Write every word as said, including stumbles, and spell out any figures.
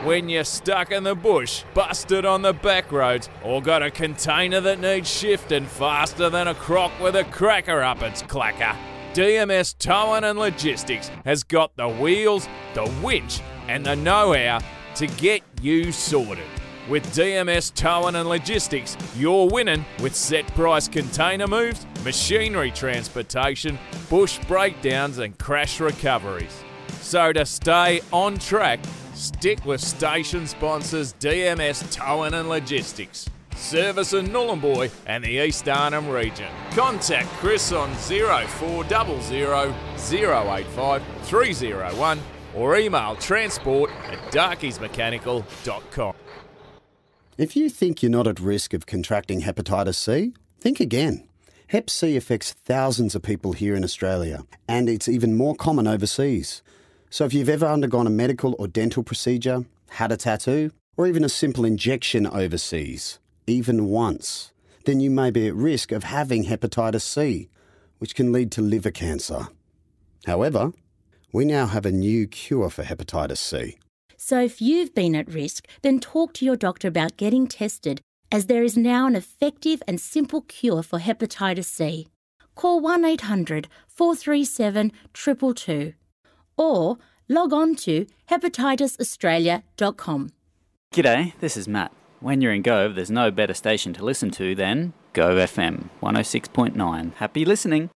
when you're stuck in the bush, busted on the back roads, or got a container that needs shifting faster than a croc with a cracker up its clacker, D M S Towing and Logistics has got the wheels, the winch and the know-how to get you sorted. With D M S Towing and Logistics, you're winning with set price container moves, machinery transportation, bush breakdowns and crash recoveries. So to stay on track, stick with station sponsors D M S Towing and Logistics. Service in Nhulunbuy and the East Arnhem region. Contact Chris on zero four zero zero zero eight five three zero one or email transport at darkies mechanical dot com. If you think you're not at risk of contracting hepatitis C, think again. Hep C affects thousands of people here in Australia, and it's even more common overseas. So if you've ever undergone a medical or dental procedure, had a tattoo, or even a simple injection overseas, even once, then you may be at risk of having hepatitis C, which can lead to liver cancer. However, we now have a new cure for hepatitis C. So if you've been at risk, then talk to your doctor about getting tested, as there is now an effective and simple cure for hepatitis C. Call one eight hundred four three seven two two two or log on to hepatitis australia dot com. G'day, this is Matt. When you're in Gove, there's no better station to listen to than Gove F M one oh six point nine. Happy listening.